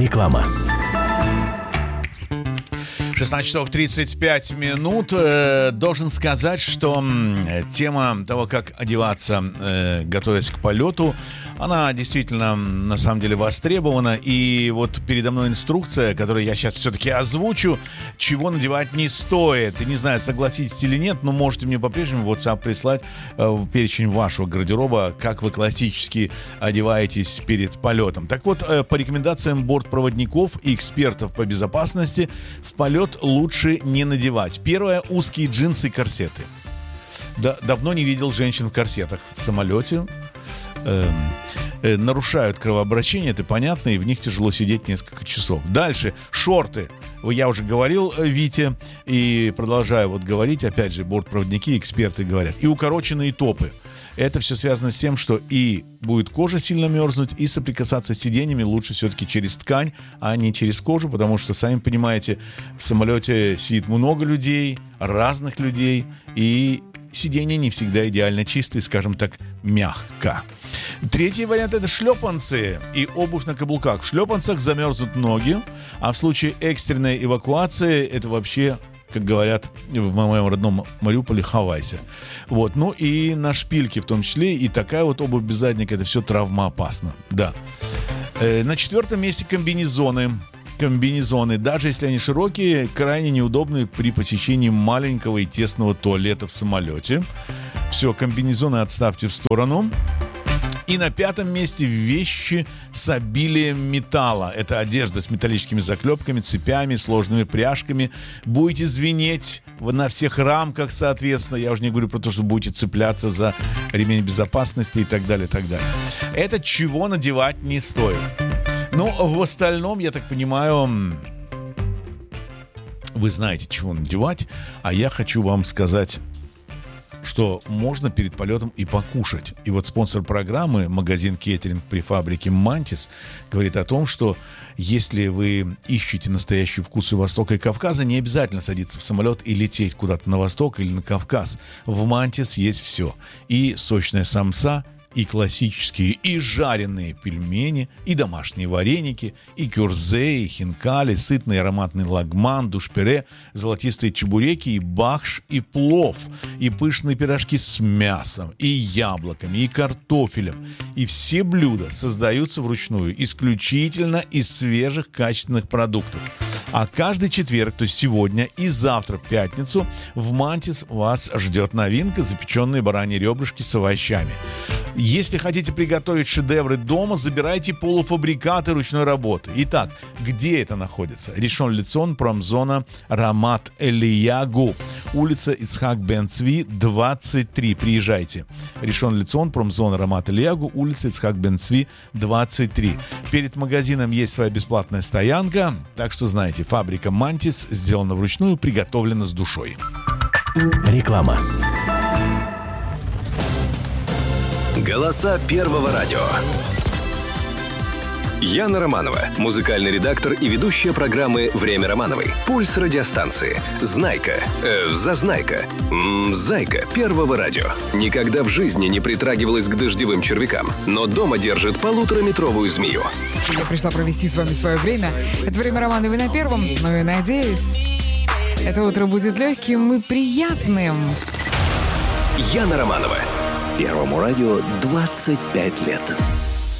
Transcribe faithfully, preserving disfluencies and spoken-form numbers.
Реклама. шестнадцать часов тридцать пять минут. Должен сказать, что тема того, как одеваться, готовясь к полету, она действительно, на самом деле, востребована. И вот передо мной инструкция, которую я сейчас все-таки озвучу, чего надевать не стоит. И не знаю, согласитесь или нет, но можете мне по-прежнему в WhatsApp прислать в перечень вашего гардероба, как вы классически одеваетесь перед полетом. Так вот, по рекомендациям бортпроводников и экспертов по безопасности, в полет лучше не надевать. Первое – узкие джинсы и корсеты. Да, давно не видел женщин в корсетах в самолете. Эм, э, нарушают кровообращение, это понятно, и в них тяжело сидеть несколько часов. Дальше, шорты. Я уже говорил, Вите, и продолжаю вот говорить, опять же, бортпроводники, эксперты говорят. И укороченные топы. Это все связано с тем, что и будет кожа сильно мерзнуть, и соприкасаться с сиденьями лучше все-таки через ткань, а не через кожу, потому что, сами понимаете, в самолете сидит много людей, разных людей, и сиденье не всегда идеально чистое, скажем так, мягко. Третий вариант – это шлепанцы и обувь на каблуках. В шлепанцах замерзнут ноги, а в случае экстренной эвакуации это вообще, как говорят в моем родном Мариуполе, хавайся. Вот. Ну и на шпильке в том числе. И такая вот обувь без задника – это все травмоопасно. Да. Э, на четвертом месте комбинезоны. Комбинезоны, даже если они широкие, крайне неудобны при посещении маленького и тесного туалета в самолете. Все, комбинезоны отставьте в сторону. И на пятом месте вещи с обилием металла. Это одежда с металлическими заклепками, цепями, сложными пряжками. Будете звенеть на всех рамках, соответственно. Я уже не говорю про то, что будете цепляться за ремень безопасности и так далее, и так далее. Это чего надевать не стоит. Ну, в остальном, я так понимаю, вы знаете, чего надевать, а я хочу вам сказать, что можно перед полетом и покушать. И вот спонсор программы, магазин кейтеринг при фабрике «Мантис», говорит о том, что если вы ищете настоящие вкусы Востока и Кавказа, не обязательно садиться в самолет и лететь куда-то на Восток или на Кавказ. В «Мантис» есть все. И сочная самса, и классические, и жареные пельмени, и домашние вареники, и кюрзе, и хинкали, сытный ароматный лагман, душпире, золотистые чебуреки, и бахш, и плов, и пышные пирожки с мясом, и яблоками, и картофелем. И все блюда создаются вручную исключительно из свежих качественных продуктов. А каждый четверг, то есть сегодня и завтра в пятницу, в «Мантис» вас ждет новинка — запеченные бараньи ребрышки с овощами. Если хотите приготовить шедевры дома, забирайте полуфабрикаты ручной работы. Итак, где это находится? Ришон Ле-Цион, промзона Рамат Элиягу, улица Ицхак бен Цви, двадцать три. Приезжайте. Ришон Ле-Цион, промзона Рамат Элиягу, улица Ицхак бен Цви, двадцать три. Перед магазином есть своя бесплатная стоянка, так что знаете, фабрика «Мантис» сделана вручную, приготовлена с душой. Реклама. Голоса Первого радио. Яна Романова, музыкальный редактор и ведущая программы «Время Романовой». Пульс радиостанции. Знайка. Э, зазнайка. М-м, зайка Первого радио. Никогда в жизни не притрагивалась к дождевым червякам, но дома держит полутораметровую змею. Я пришла провести с вами свое время. Это «Время Романовой» на Первом. Ну и надеюсь, это утро будет легким и приятным. Яна Романова. Первому радио двадцать пять лет.